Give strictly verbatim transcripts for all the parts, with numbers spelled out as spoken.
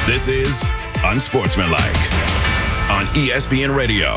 This is Unsportsmanlike on E S P N Radio.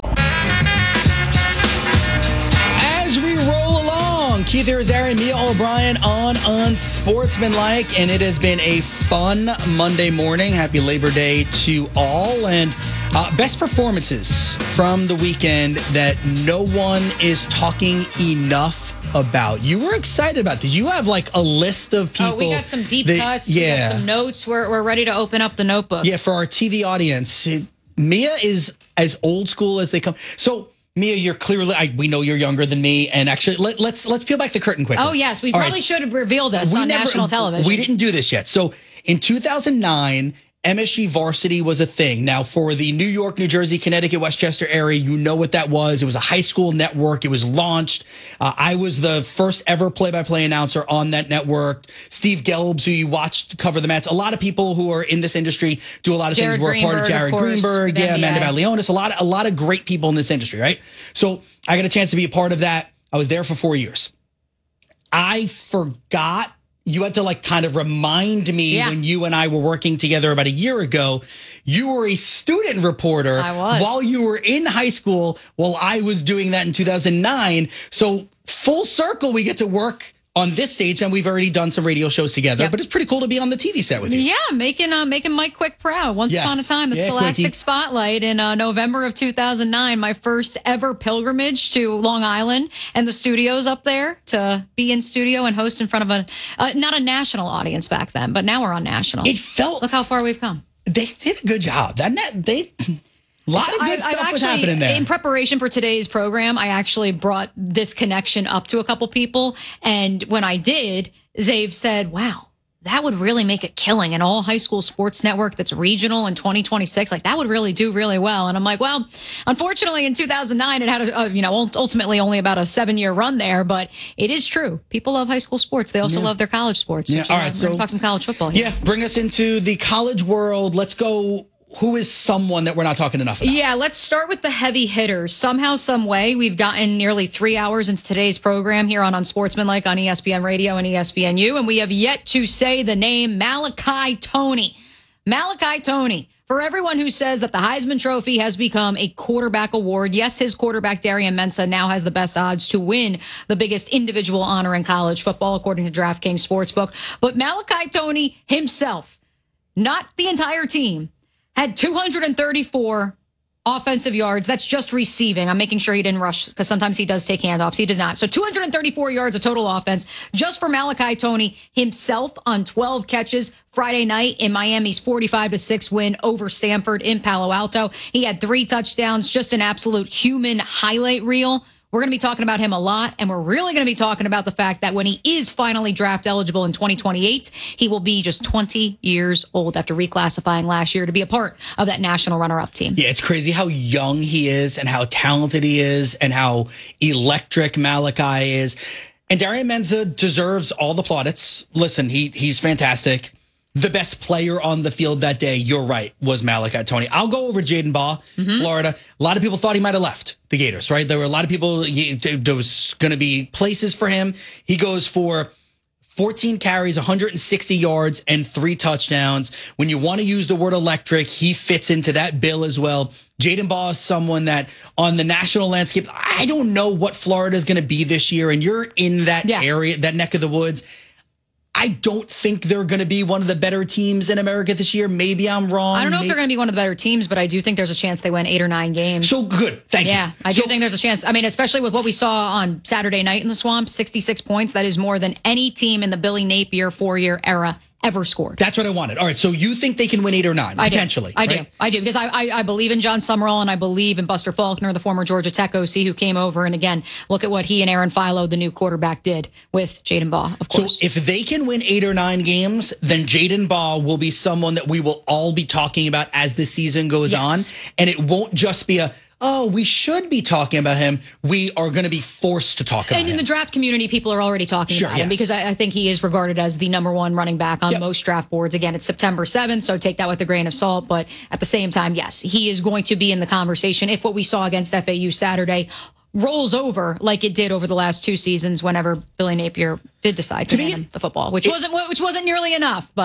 As we roll along, Keith Irizarry, Mia O'Brien on Unsportsmanlike, and it has been a fun Monday morning. Happy Labor Day to all, and uh, best performances from the weekend that no one is talking enough about. You were excited about this. You have like a list of people. Oh, we got some deep that, cuts. Yeah. We got some notes. We're, we're ready to open up the notebook. Yeah, for our T V audience, it, Mia is as old school as they come. So, Mia, you're clearly, I, we know you're younger than me. And actually, let, let's let's peel back the curtain quickly. Oh, yes. We All probably right, should have revealed this we on never- national television. We didn't do this yet. So, in two thousand nine, M S G Varsity was a thing. Now, for the New York, New Jersey, Connecticut, Westchester area, you know what that was. It was a high school network. It was launched. Uh, I was the first ever play-by-play announcer on that network. Steve Gelbs, who you watched cover the Mets. A lot of people who are in this industry do a lot of Jared things. We're a part of Greenberg, Jared of course, Greenberg, with yeah, N B A. Amanda Balionis. A lot, of, a lot of great people in this industry, right? So I got a chance to be a part of that. I was there for four years. I forgot. You had to like kind of remind me Yeah. when you and I were working together about a year ago. You were a student reporter I was. while you were in high school, while I was doing that in two thousand nine. So full circle, we get to work on this stage, and we've already done some radio shows together. Yep. But it's pretty cool to be on the T V set with you. Yeah, making uh, making Mike Quick proud. Once Yes. upon a time, the Yeah, Scholastic Quickie. Spotlight in uh, November of two thousand nine, my first ever pilgrimage to Long Island and the studios up there to be in studio and host in front of a, uh, not a national audience back then, but now we're on national. It felt Look how far we've come. they did a good job. That net, they a lot of good I- I've stuff was actually- happening there. In preparation for today's program, I actually brought this connection up to a couple people. And when I did, they've said, wow, that would really make a killing. An all high school sports network that's regional in twenty twenty-six. Like that would really do really well. And I'm like, well, unfortunately in two thousand nine, it had, a, a, you know, ultimately only about a seven year run there. But it is true. People love high school sports. They also Yeah. love their college sports. Yeah, Which, you all know, right, we're so- going to talk some college football here. Yeah, bring us into the college world. Let's go. Who is someone that we're not talking enough about? Yeah, let's start with the heavy hitters. Somehow, some way, we've gotten nearly three hours into today's program here on Unsportsmanlike on E S P N Radio and E S P N U, and we have yet to say the name Malachi Toney. Malachi Toney. For everyone who says that the Heisman Trophy has become a quarterback award, yes, his quarterback, Darian Mensah, now has the best odds to win the biggest individual honor in college football, according to DraftKings Sportsbook. But Malachi Toney himself, not the entire team, had two hundred thirty-four offensive yards. That's just receiving. I'm making sure he didn't rush because sometimes he does take handoffs. He does not. So two hundred thirty-four yards of total offense just for Malachi Toney himself on twelve catches Friday night in Miami's forty-five to six win over Stanford in Palo Alto. He had three touchdowns, just an absolute human highlight reel. We're going to be talking about him a lot, and we're really going to be talking about the fact that when he is finally draft eligible in twenty twenty-eight, he will be just twenty years old after reclassifying last year to be a part of that national runner-up team. Yeah, it's crazy how young he is and how talented he is and how electric Malachi is. And Darian Mensah deserves all the plaudits. Listen, he he's fantastic. The best player on the field that day, you're right, was Malachi Toney. I'll go over Jaden Baugh, Mm-hmm. Florida. A lot of people thought he might have left the Gators, right? There were a lot of people, he, there was going to be places for him. He goes for fourteen carries, one hundred sixty yards, and three touchdowns. When you want to use the word electric, he fits into that bill as well. Jaden Baugh is someone that on the national landscape, I don't know what Florida is going to be this year, and you're in that Yeah. area, that neck of the woods. I don't think they're going to be one of the better teams in America this year. Maybe I'm wrong. I don't know if Maybe- they're going to be one of the better teams, but I do think there's a chance they win eight or nine games. So good. Thank yeah, you. I do So- think there's a chance. I mean, especially with what we saw on Saturday night in the Swamp, sixty-six points. That is more than any team in the Billy Napier four-year era ever scored. That's what I wanted. All right, so you think they can win eight or nine, I do. potentially? I do. right? I do because I, I I believe in John Summerall and I believe in Buster Faulkner, the former Georgia Tech O C who came over. And again, look at what he and Aaron Philo, the new quarterback, did with Jaden Baugh, of So course. if they can win eight or nine games, then Jaden Baugh will be someone that we will all be talking about as the season goes Yes. on. And it won't just be a, oh, we should be talking about him. We are going to be forced to talk about And in him. the draft community, people are already talking Sure, about him yes. because I, I think he is regarded as the number one running back on Yep. most draft boards. Again, it's September seventh, so take that with a grain of salt. But at the same time, yes, he is going to be in the conversation if what we saw against F A U Saturday rolls over like it did over the last two seasons whenever Billy Napier did decide to, To me, hand him the football, which wasn't which wasn't nearly enough, but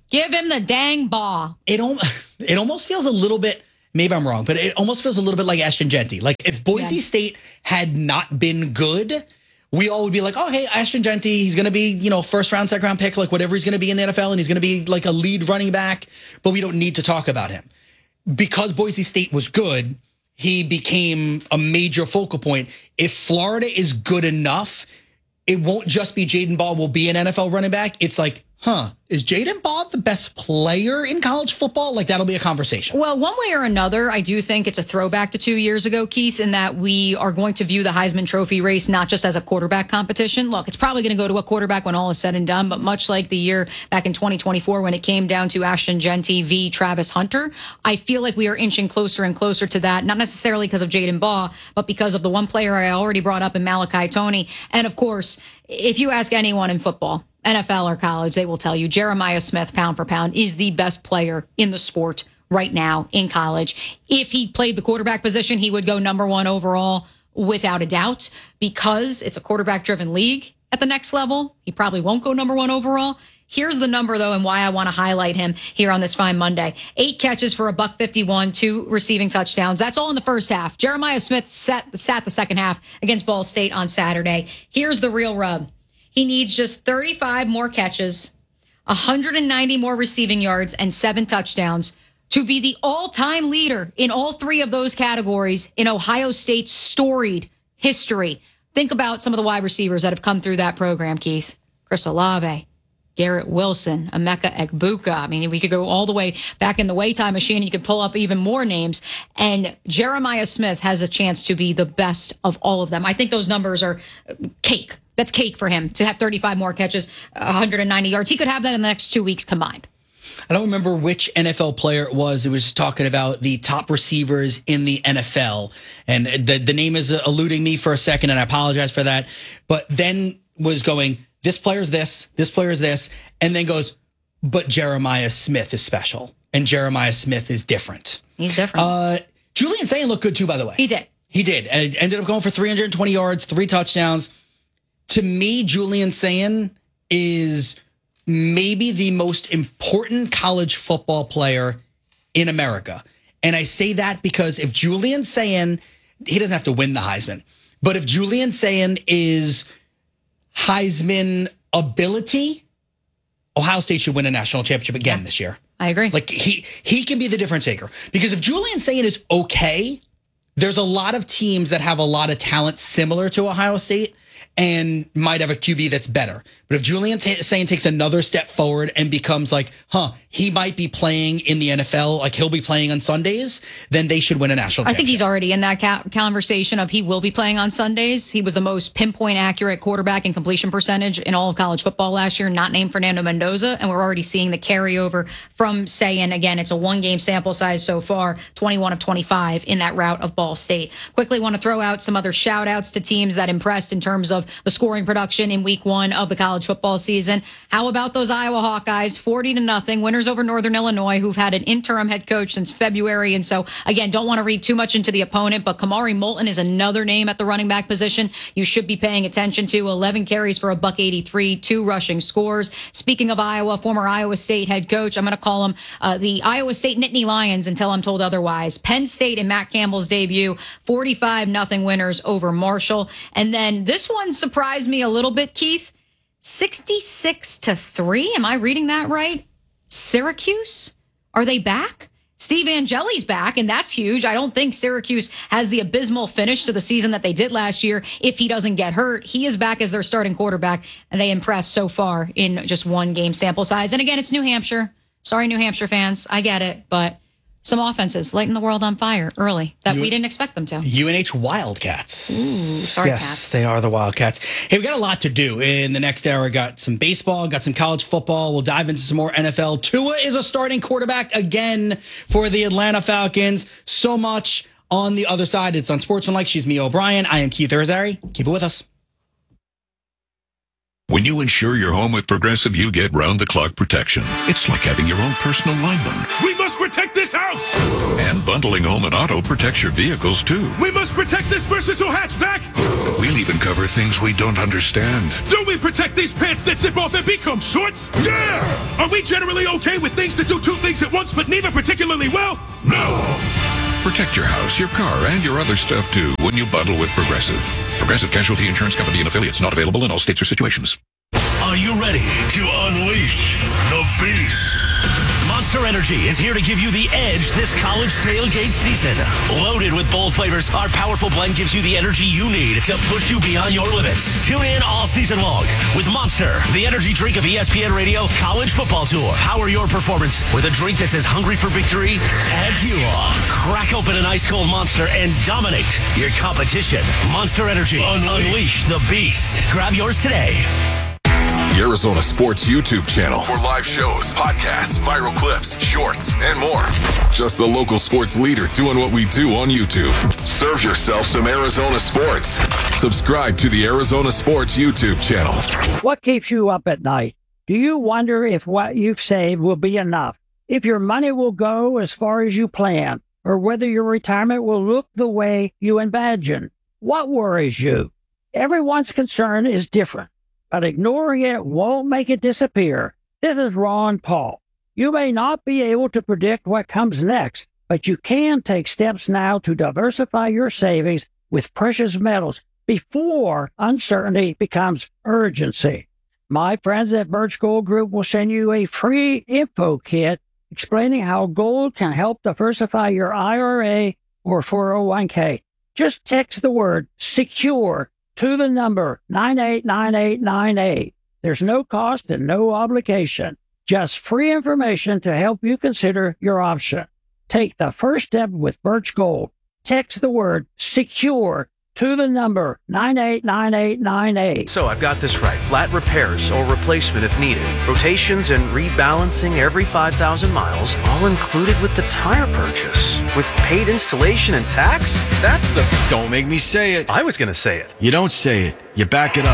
Give him the dang ball. It, al- it almost feels a little bit, maybe I'm wrong, but it almost feels a little bit like Ashton Genty. Like if Boise Yeah. State had not been good, we all would be like, oh, hey, Ashton Genty, he's going to be, you know, first round, second round pick, like whatever he's going to be in the N F L, and he's going to be like a lead running back, but we don't need to talk about him. Because Boise State was good, he became a major focal point. If Florida is good enough, it won't just be Jaden Ball will be an N F L running back. It's like, huh, is Jaden Ball the best player in college football? Like, that'll be a conversation. Well, one way or another, I do think it's a throwback to two years ago, Keith, in that we are going to view the Heisman Trophy race not just as a quarterback competition. Look, it's probably going to go to a quarterback when all is said and done, but much like the year back in twenty twenty-four when it came down to Ashton Genty v. Travis Hunter, I feel like we are inching closer and closer to that, not necessarily because of Jaden Ball, but because of the one player I already brought up in Malachi Toney. And of course, if you ask anyone in football, N F L or college, they will tell you Jeremiah Smith, pound for pound, is the best player in the sport right now in college. If he played the quarterback position, he would go number one overall without a doubt, because it's a quarterback-driven league at the next level. He probably won't go number one overall. Here's the number, though, and why I want to highlight him here on this fine Monday. Eight catches for a buck fifty-one, two receiving touchdowns. That's all in the first half. Jeremiah Smith sat, sat the second half against Ball State on Saturday. Here's the real rub. He needs just thirty-five more catches, one hundred ninety more receiving yards, and seven touchdowns to be the all-time leader in all three of those categories in Ohio State's storied history. Think about some of the wide receivers that have come through that program, Keith. Chris Olave, Garrett Wilson, Emeka Egbuka. I mean, we could go all the way back in the way time machine. You could pull up even more names. And Jeremiah Smith has a chance to be the best of all of them. I think those numbers are cake. That's cake for him to have thirty-five more catches, one hundred ninety yards. He could have that in the next two weeks combined. I don't remember which N F L player it was. It was talking about the top receivers in the N F L. And the, the name is eluding me for a second, and I apologize for that. But then was going, this player's this, this player's this, and then goes, but Jeremiah Smith is special, and Jeremiah Smith is different. He's different. Uh, Julian Sayin looked good, too, by the way. He did. He did. And ended up going for three hundred twenty yards, three touchdowns. To me, Julian Sayin is maybe the most important college football player in America. And I say that because if Julian Sayin, he doesn't have to win the Heisman, but if Julian Sayin is Heisman ability, Ohio State should win a national championship again yeah, this year. I agree. Like he he can be the difference maker. Because if Julian Sayin is okay, there's a lot of teams that have a lot of talent similar to Ohio State and might have a Q B that's better. But if Julian Sayin takes another step forward and becomes like, huh, he might be playing in the N F L, like he'll be playing on Sundays, then they should win a national championship. I think he's already in that ca- conversation of he will be playing on Sundays. He was the most pinpoint accurate quarterback in completion percentage in all of college football last year, not named Fernando Mendoza. And we're already seeing the carryover from Sayin. Again, it's a one-game sample size so far, twenty-one of twenty-five in that route of Ball State. Quickly want to throw out some other shout-outs to teams that impressed in terms of the scoring production in week one of the college football season. How about those Iowa Hawkeyes? forty to nothing. Winners over Northern Illinois, who've had an interim head coach since February. And so, again, don't want to read too much into the opponent, but Kamari Moulton is another name at the running back position you should be paying attention to. eleven carries for a buck eighty-three, two rushing scores. Speaking of Iowa, former Iowa State head coach, I'm going to call him uh, the Iowa State Nittany Lions until I'm told otherwise. Penn State in Matt Campbell's debut, forty-five nothing winners over Marshall. And then this one surprised me a little bit, Keith. sixty-six to three. Am I reading that right? Syracuse? Are they back? Steve Angeli's back, and that's huge. I don't think Syracuse has the abysmal finish to the season that they did last year if he doesn't get hurt. He is back as their starting quarterback, and they impressed so far in just one game sample size. And again, it's New Hampshire. Sorry, New Hampshire fans. I get it, but some offenses lighting the world on fire early that U- we didn't expect them to. U N H Wildcats. Ooh, sorry, yes, Cats. They are the Wildcats. Hey, we got a lot to do in the next hour. Got some baseball, got some college football. We'll dive into some more N F L. Tua is a starting quarterback again for the Atlanta Falcons. So much on the other side. It's on Sportsmanlike. She's Mia O'Brien. I am Keith Irizarry. Keep it with us. When you insure your home with Progressive, you get round-the-clock protection. It's like having your own personal lineman. We must protect this house! And bundling home and auto protects your vehicles, too. We must protect this versatile hatchback! We'll even cover things we don't understand. Do we protect these pants that zip off and become shorts? Yeah! Are we generally okay with things that do two things at once, but neither particularly well? No! Protect your house, your car, and your other stuff, too, when you bundle with Progressive. Progressive Casualty Insurance Company and affiliates, not available in all states or situations. Are you ready to unleash the beast? Monster Energy is here to give you the edge this college tailgate season. Loaded with bold flavors, our powerful blend gives you the energy you need to push you beyond your limits. Tune in all season long with Monster, the energy drink of E S P N Radio College Football Tour. Power your performance with a drink that's as hungry for victory as you are. Crack open an ice-cold Monster and dominate your competition. Monster Energy. Unleash, Unleash the beast. Grab yours today. The Arizona Sports YouTube channel for live shows, podcasts, viral clips, shorts, and more. Just the local sports leader doing what we do on YouTube. Serve yourself some Arizona sports. Subscribe to the Arizona Sports YouTube channel. What keeps you up at night? Do you wonder if what you've saved will be enough? If your money will go as far as you plan? Or whether your retirement will look the way you imagine? What worries you? Everyone's concern is different, but ignoring it won't make it disappear. This is Ron Paul. You may not be able to predict what comes next, but you can take steps now to diversify your savings with precious metals before uncertainty becomes urgency. My friends at Birch Gold Group will send you a free info kit explaining how gold can help diversify your I R A or four oh one k. Just text the word SECURE to the number nine eight nine eight nine eight. There's no cost and no obligation. Just free information to help you consider your option. Take the first step with Birch Gold. Text the word SECURE to the number nine eight nine eight nine eight. So I've got this right. Flat repairs or replacement if needed. Rotations and rebalancing every five thousand miles, all included with the tire purchase. With paid installation and tax? That's the... Don't make me say it. I was going to say it. You don't say it. You back it up.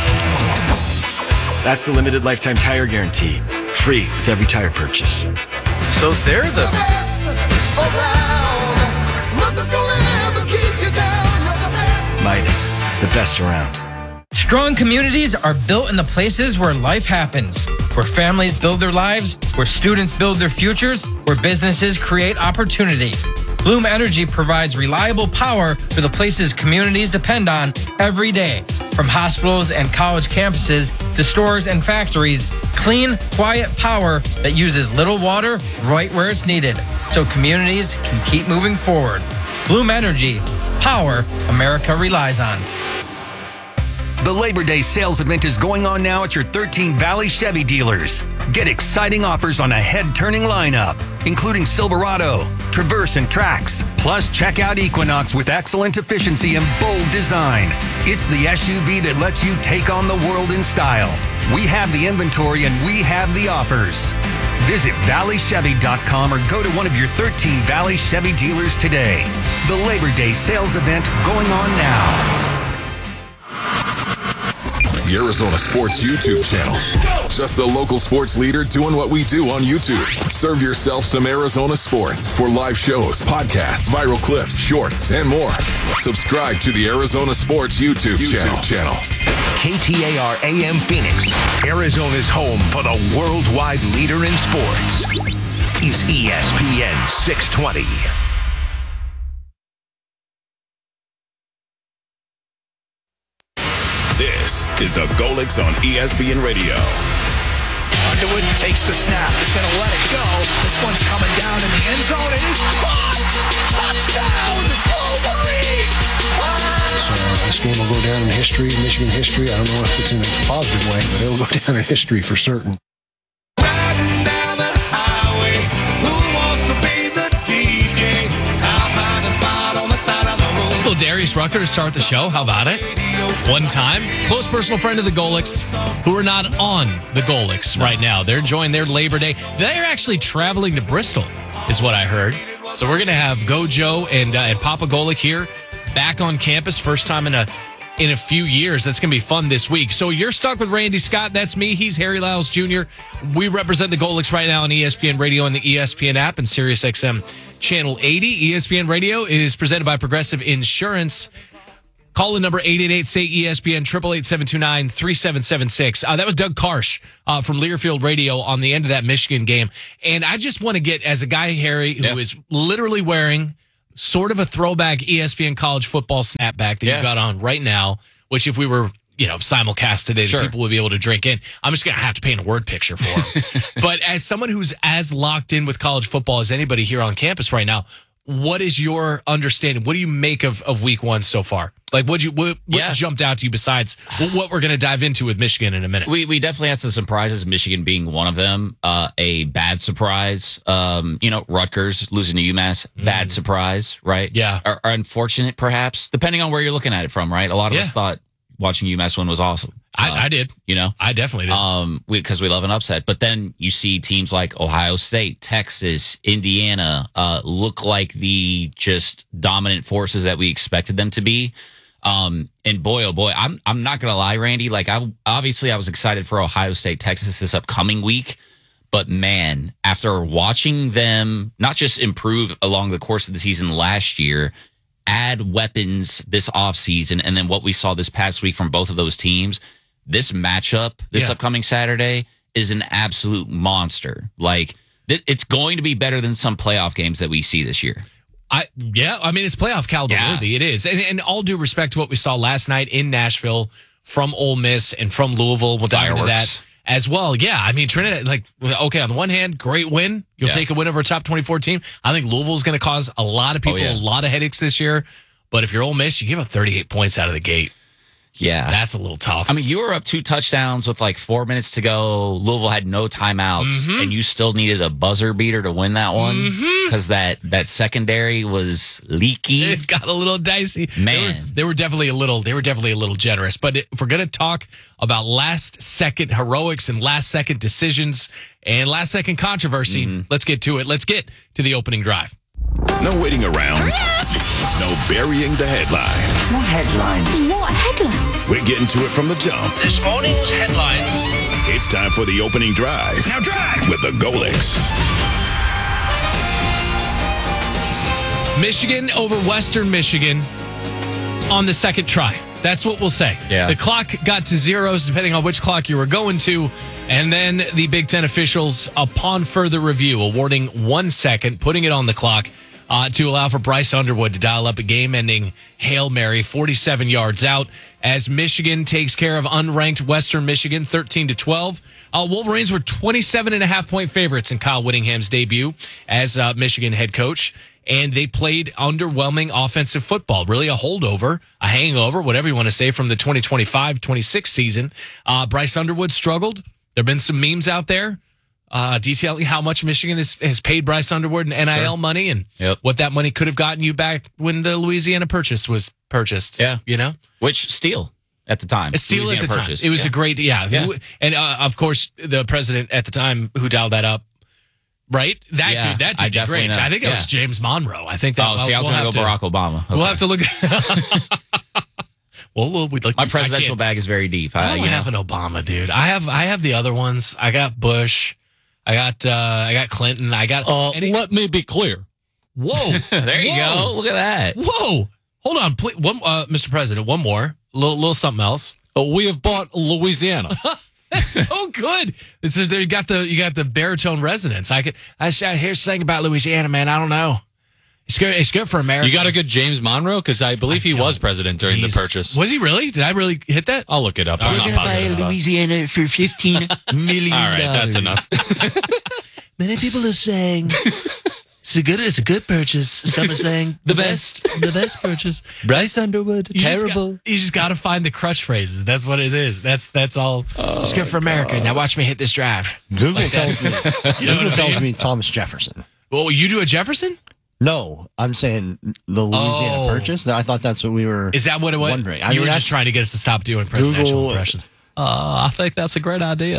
That's the limited lifetime tire guarantee. Free with every tire purchase. So they're the... the best around. Nothing's gonna ever keep you down. You're the best. Midas, the best around. Strong communities are built in the places where life happens, where families build their lives, where students build their futures, where businesses create opportunity. Bloom Energy provides reliable power for the places communities depend on every day. From hospitals and college campuses to stores and factories, clean, quiet power that uses little water right where it's needed, so communities can keep moving forward. Bloom Energy, power America relies on. The Labor Day sales event is going on now at your thirteen Valley Chevy dealers. Get exciting offers on a head-turning lineup, including Silverado, Traverse, and Trax. Plus, check out Equinox with excellent efficiency and bold design. It's the S U V that lets you take on the world in style. We have the inventory and we have the offers. Visit valley chevy dot com or go to one of your thirteen Valley Chevy dealers today. The Labor Day sales event going on now. The Arizona Sports YouTube channel. Just the local sports leader doing what we do on YouTube. Serve yourself some Arizona sports for live shows, podcasts, viral clips, shorts, and more. Subscribe to the Arizona Sports YouTube, YouTube channel. K T A R A M Phoenix, Arizona's home for the worldwide leader in sports, is E S P N six twenty. This is the Golix on E S P N Radio. Underwood takes the snap. He's going to let it go. This one's coming down in the end zone. It is caught. Touchdown, Wolverines! So uh, this game will go down in history, Michigan history. I don't know if it's in a positive way, but it'll go down in history for certain. Riding down the highway. Who wants to be the D J? I'll find a spot on the side of the road. Well, Darius Rucker to start the show. How about it? One time, close personal friend of the Golix, who are not on the Golix right now. They're enjoying their Labor Day. They're actually traveling to Bristol, is what I heard. So we're going to have Gojo and uh, and Papa Golic here back on campus, first time in a in a few years. That's going to be fun this week. So you're stuck with Randy Scott. That's me. He's Harry Lyles Junior We represent the Golics right now on E S P N Radio and the E S P N app and Sirius X M Channel eighty. E S P N Radio is presented by Progressive Insurance. Call in number eight eight eight, S A Y, E S P N, eight eight eight, seven two nine, three seven seven six. Uh, that was Doug Karsh uh, from Learfield Radio on the end of that Michigan game. And I just want to get, as a guy, Harry, who yeah. is literally wearing sort of a throwback E S P N college football snapback that yeah. you got on right now, which if we were, you know, simulcast today, sure. the people would be able to drink in. I'm just going to have to paint a word picture for him. But as someone who's as locked in with college football as anybody here on campus right now, what is your understanding? What do you make of, of week one so far? Like, what you what, what yeah. jumped out to you besides what we're going to dive into with Michigan in a minute? We we definitely had some surprises, Michigan being one of them. Uh, a bad surprise. Um, you know, Rutgers losing to UMass, bad Mm. surprise, right? Yeah. Or, or unfortunate, perhaps, depending on where you're looking at it from, right? A lot of Yeah. us thought watching UMass win was awesome. I, Uh, I did. You know? I definitely did. Um, because we, we love an upset. But then you see teams like Ohio State, Texas, Indiana uh, look like the just dominant forces that we expected them to be. Um, and boy, oh boy, I'm I'm not gonna lie, Randy. Like, I obviously I was excited for Ohio State, Texas this upcoming week, but man, after watching them not just improve along the course of the season last year, add weapons this offseason, and then what we saw this past week from both of those teams, this matchup this Yeah. upcoming Saturday is an absolute monster. Like, th- it's going to be better than some playoff games that we see this year. I yeah, I mean, it's playoff caliber Yeah. worthy. It is. And, and all due respect to what we saw last night in Nashville from Ole Miss and from Louisville, we'll dive into Fireworks. that as well. Yeah, I mean, Trinidad, like, okay, on the one hand, great win. You'll Yeah. take a win over a top twenty-four team. I think Louisville's going to cause a lot of people Oh, yeah. a lot of headaches this year. But if you're Ole Miss, you give up thirty-eight points out of the gate. Yeah. That's a little tough. I mean, you were up two touchdowns with like four minutes to go. Louisville had no timeouts, Mhm. and you still needed a buzzer beater to win that one because Mhm. that that secondary was leaky. It got a little dicey. Man. They were, they were definitely a little they were definitely a little generous. But if we're going to talk about last second heroics and last second decisions and last second controversy, Mm-hmm. let's get to it. Let's get to the opening drive. No waiting around. No burying the headline. What headlines? What headlines? We're getting to it from the jump. This morning's headlines. It's time for the opening drive. Now drive! With the Golics. Michigan over Western Michigan on the second try. That's what we'll say. Yeah. The clock got to zeros depending on which clock you were going to. And then the Big Ten officials, upon further review, awarding one second, putting it on the clock uh, to allow for Bryce Underwood to dial up a game-ending Hail Mary, forty-seven yards out, as Michigan takes care of unranked Western Michigan, thirteen to twelve. Uh, Wolverines were twenty-seven and a half point favorites in Kyle Whittingham's debut as uh, Michigan head coach. And they played underwhelming offensive football, really a holdover, a hangover, whatever you want to say, from the twenty twenty-five twenty-six season. Uh, Bryce Underwood struggled. There have been some memes out there uh, detailing how much Michigan has, has paid Bryce Underwood in N I L Sure. money and Yep. what that money could have gotten you back when the Louisiana Purchase was purchased. Yeah. You know? Which steal at the time. A steal at Louisiana the Purchase. time. It was Yeah. a great, yeah. Yeah. And uh, of course, the president at the time who dialed that up, right? That Yeah, dude, that I dude did definitely great. know. I think it Yeah. was James Monroe. I think that. Oh, see, I was we'll going to go have Barack Obama. We'll Okay. have to look. well, well, we'd like My I presidential can't- bag is very deep. I I, don't you know. have an Obama, dude. I have I have the other ones. I got Bush. I got uh I got Clinton. I got. Uh, any- let me be clear. Whoa, There you Whoa. go. Look at that. Whoa, hold on, please. One, uh, Mister President. One more. Little little something else. Uh, we have bought Louisiana. That's so good. It's just, you got the you got the baritone resonance. I could I sh- I hear something about Louisiana, man. I don't know. It's good. It's good for America. You got a good James Monroe? Because I believe I he was don't. president during He's- the purchase. Was he really? Did I really hit that? I'll look it up. I'm We're not gonna positive. about it. Louisiana for fifteen million. All right, that's enough. Many people are saying it's a good it's a good purchase. Some are saying the best the best purchase. Bryce Underwood, You just terrible. got- you just got to find the crutch phrases. That's what it is. That's that's all. it's good for America. Now watch me hit this drive. Google tells me. You know what Google I tells mean? me Thomas Jefferson. Well, you do a Jefferson? No, I'm saying the Louisiana Oh. Purchase. I thought that's what we were. Is that what it was? Wondering. I you mean, were that's- just trying to get us to stop doing presidential Google- impressions. Uh, I think that's a great idea.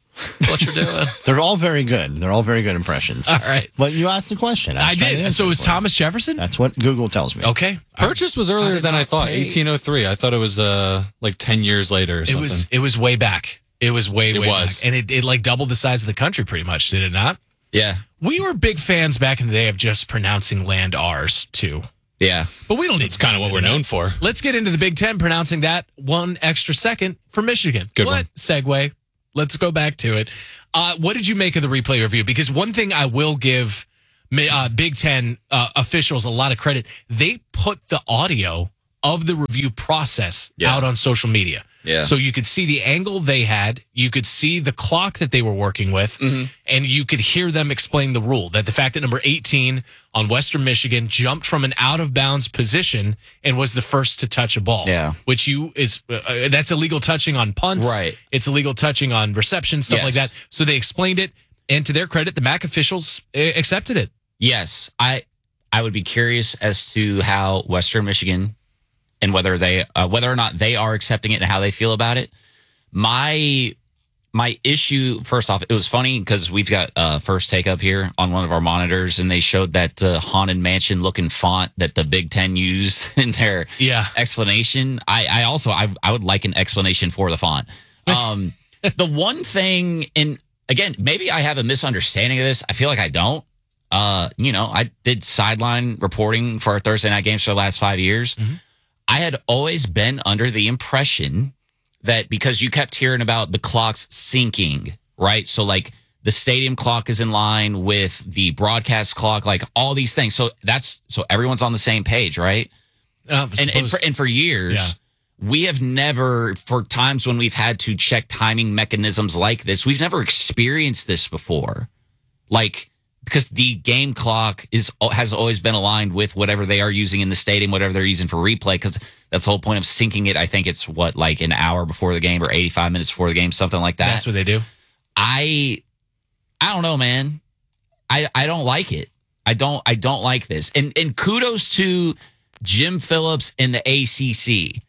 what you're doing. They're all very good. They're all very good impressions. All right. But you asked the question. I was trying to did. answer So it it was for you. Thomas Jefferson? That's what Google tells me. Okay. Purchase was earlier did than I not thought. pay- eighteen oh three. I thought it was uh like ten years later or It something. was it was way back. It was way, It way was. back. And it, it like doubled the size of the country pretty much, did it not? Yeah. We were big fans back in the day of just pronouncing land R's too. Yeah. But we don't need It's kind of what we're known for. Let's get into the Big Ten pronouncing that one extra second for Michigan. Good what one. segue? Let's go back to it. Uh, what did you make of the replay review? Because one thing I will give uh, Big Ten uh, officials a lot of credit. They put the audio of the review process Yeah. out on social media. Yeah. So you could see the angle they had, you could see the clock that they were working with, Mm-hmm. and you could hear them explain the rule that the fact that number eighteen on Western Michigan jumped from an out of bounds position and was the first to touch a ball. Yeah. Which you is uh, that's illegal touching on punts. Right. It's illegal touching on reception, stuff Yes. like that. So they explained it, and to their credit, the M A C officials uh, accepted it. Yes, I I would be curious as to how Western Michigan and whether they uh, whether or not they are accepting it and how they feel about it. My my issue, first off, it was funny because we've got uh, First Take up here on one of our monitors, and they showed that uh, Haunted Mansion looking font that the Big Ten used in their Yeah. explanation. I, I also I, I would like an explanation for the font. Um, the one thing, and again, maybe I have a misunderstanding of this. I feel like I don't. Uh, you know, I did sideline reporting for our Thursday night games for the last five years. I had always been under the impression that because you kept hearing about the clocks syncing, right? So like the stadium clock is in line with the broadcast clock, like all these things. So that's so everyone's on the same page, right? Uh, and, and, for, and for years, Yeah. we have never, for times when we've had to check timing mechanisms like this, we've never experienced this before. Like, because the game clock is has always been aligned with whatever they are using in the stadium, whatever they're using for replay, because that's the whole point of syncing it. I think it's, what, like an hour before the game or eighty-five minutes before the game, something like that. That's what they do. I I don't know, man. I I don't like it. I don't I don't like this. And and kudos to Jim Phillips and the A C C.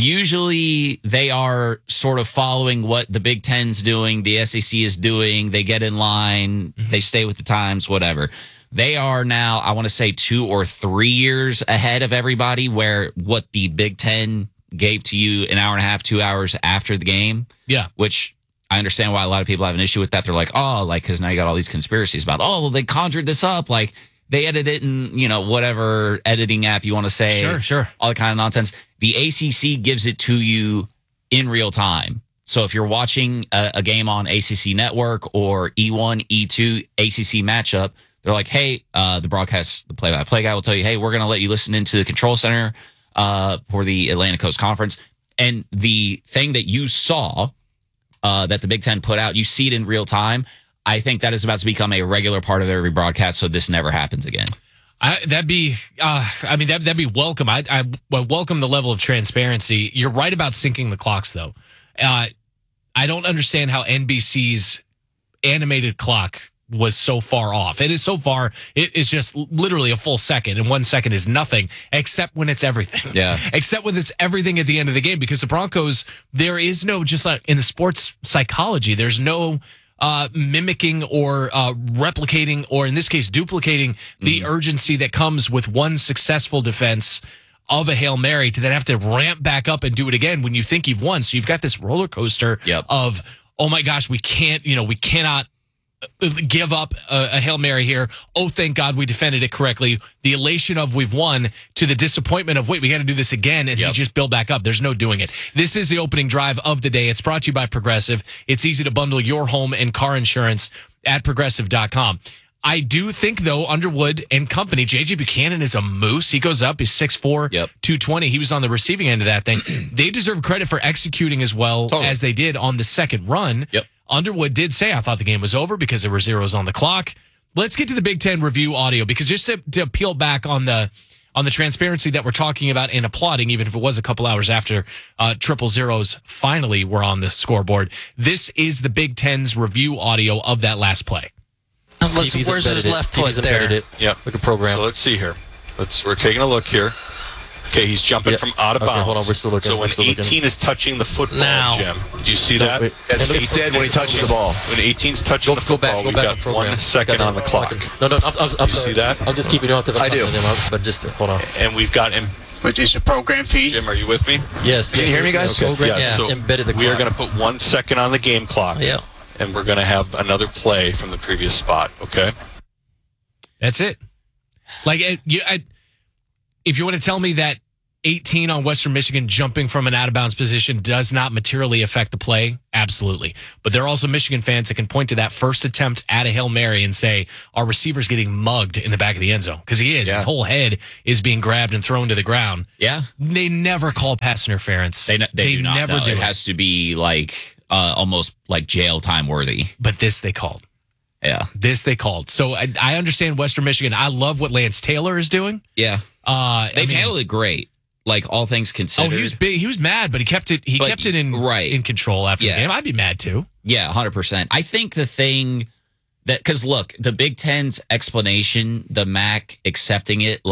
Usually they are sort of following what the Big Ten's doing, the S E C is doing. They get in line, Mm-hmm. they stay with the times, whatever. They are now, I want to say, two or three years ahead of everybody, where what the Big Ten gave to you an hour and a half, two hours after the game. Yeah. Which I understand why a lot of people have an issue with that. They're like, oh, like, because now you got all these conspiracies about, oh, well, they conjured this up. Like, they edited it in, you know, whatever editing app you want to say. Sure, sure. All that kind of nonsense. The A C C gives it to you in real time. So if you're watching a, a game on A C C Network or E one, E two, A C C matchup, they're like, hey, uh, the broadcast, the play-by-play guy will tell you, hey, we're going to let you listen into the control center uh, for the Atlantic Coast Conference. And the thing that you saw uh, that the Big Ten put out, you see it in real time. I think that is about to become a regular part of every broadcast, so this never happens again. I, that'd be, uh, I mean, that, that'd be welcome. I, I, I welcome the level of transparency. You're right about syncing the clocks, though. Uh, I don't understand how N B C's animated clock was so far off. It is so far, it is just literally a full second, and one second is nothing, except when it's everything. Yeah. Except when it's everything at the end of the game, because the Broncos, there is no, just like in the sports psychology, there's no uh, mimicking or uh, replicating, or in this case, duplicating the Mm-hmm. urgency that comes with one successful defense of a Hail Mary to then have to ramp back up and do it again when you think you've won. So you've got this roller coaster Yep. of, oh my gosh, we can't, you know, we cannot give up a, a Hail Mary here. Oh, thank God we defended it correctly. The elation of we've won to the disappointment of, wait, we got to do this again. And Yep. he just build back up. There's no doing it. This is the opening drive of the day. It's brought to you by Progressive. It's easy to bundle your home and car insurance at progressive dot com. I do think, though, Underwood and company, J J Buchanan is a moose. He goes up. He's six four, Yep. two twenty. He was on the receiving end of that thing. They deserve credit for executing as well Totally. as they did on the second run. Yep. Underwood did say, I thought the game was over because there were zeros on the clock. Let's get to the Big Ten review audio, because just to, to peel back on the on the transparency that we're talking about and applauding, even if it was a couple hours after uh, triple zeros finally were on the scoreboard, this is the Big Ten's review audio of that last play. Let's, where's his left foot there? Yep. Like a program. So let's see here. Let's we're taking a look here. Okay, he's jumping Yeah. from out of Okay, bounds. hold on, we're still looking, So we're when still looking. eighteen is touching the football, Now. Jim, do you see No, that? wait. It's, it's dead when he touches the ball. When eighteen's touching the Go back, football, go we've back got on program. one second on the clock. No, no, I'm, I'm, I'm You sorry. see that? I'm just keeping you on because I'm I do. counting them out, but just uh, hold on. And we've got him. Which is the program feed? Jim, are you with me? Yes. Can you yes, hear me, yes, guys? yes, program, Yeah, yes, so embedded the we are clock. going to put one second on the game clock. Yeah. And we're going to have another play from the previous spot, okay? That's it. Like, it, you, I, if you want to tell me that eighteen on Western Michigan jumping from an out-of-bounds position does not materially affect the play, absolutely. But there are also Michigan fans that can point to that first attempt at a Hail Mary and say, our receiver's getting mugged in the back of the end zone. Because he is. Yeah. His whole head is being grabbed and thrown to the ground. Yeah. They never call pass interference. They, ne- they, do not, never no. do It it. has to be like uh, almost like jail time worthy. But this they called. Yeah. This they called. So I, I understand Western Michigan. I love what Lance Taylor is doing. Yeah. Uh, They've I mean, handled it great. Like all things considered. Oh, he was big. He was mad, but he kept it. He But- kept it in right. in control after Yeah. the game. I'd be mad too. Yeah, one hundred percent. I think the thing that, because look, the Big Ten's explanation, the M A C accepting it